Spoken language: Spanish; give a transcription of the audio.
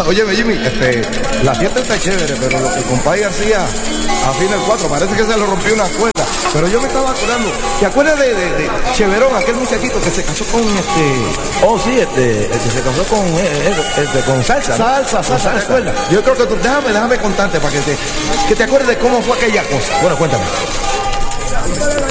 Óyeme, Jimmy, la fiesta está chévere, pero lo que el compadre García afina el 4, parece que se le rompió una cuerda. Pero yo me estaba acordando, ¿te acuerdas de Cheverón, aquel muchachito que se casó con Oh, sí, el que se casó con Salsa. Salsa, ¿te acuerdas? Yo creo que tú, déjame contarte para que te acuerdes de cómo fue aquella cosa. Bueno, cuéntame.